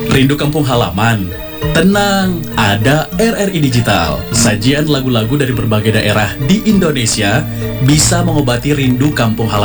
Rindu kampung halaman? Tenang, ada RRI Digital. Sajian lagu-lagu dari berbagai daerah di Indonesia bisa mengobati rindu kampung halaman